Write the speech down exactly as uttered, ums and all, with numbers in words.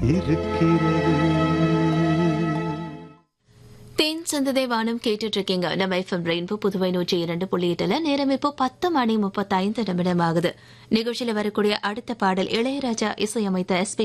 இருக்கிறது. தேன் சந்ததை வானம் கேட்டுட்டு இருக்கீங்க. நம்ம எஃப்எம் ரெயின்போ புதுவை நூற்றி இரண்டு புள்ளி எட்டுல நேரம் இப்போ பத்து மணி முப்பத்தைந்து நிமிடம் ஆகுது. நிகழ்ச்சியில வரக்கூடிய அடுத்த பாடல் இளையராஜா இசையமைத்த எஸ் பி